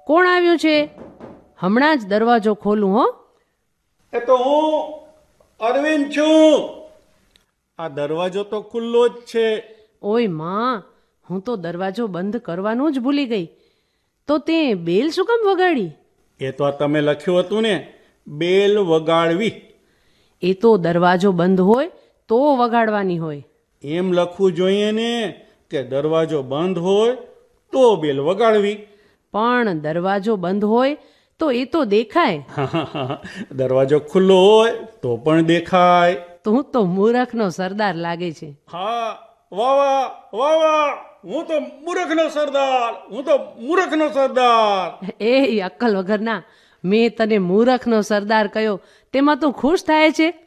કોણ આવ્યું છે? હમણાં જ દરવાજો ખોલું હો. એ તો હું અરવિંદ છું. આ દરવાજો તો ખુલ્લો જ છે. ઓય માં, હું તો દરવાજો બંધ કરવાનું જ ભૂલી ગઈ. તો તે બેલ શું કામ વગાડી? એ તો આ તમે લખ્યું હતું ને, બેલ વગાડવી. એ તો દરવાજો બંધ હોય તો વગાડવાની હોય. એમ લખવું જોઈએ ને કે દરવાજો બંધ હોય તો બેલ વગાડવી. પણ દરવાજો બંધ હોય તો એ તો દેખાય. દરવાજો ખુલ્લો હોય તો પણ દેખાય. તું તો મૂરખનો સરદાર લાગે છે. હા, વાહ વાહ વાહ વાહ, હું તો મૂર્ખનો સરદાર, હું તો મૂર્ખનો સરદાર. એ અક્કલ વગરના, મેં તને મૂરખનો સરદાર કહ્યો તેમાં તું ખુશ થાય છે?